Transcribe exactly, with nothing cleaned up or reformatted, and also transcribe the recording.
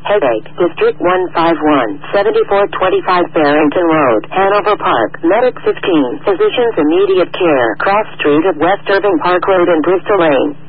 Headache, District one five one, seventy-four twenty-five Barrington Road, Hanover Park, Medic fifteen, Physicians Immediate Care, Cross Street at West Irving Park Road and Bristol Lane.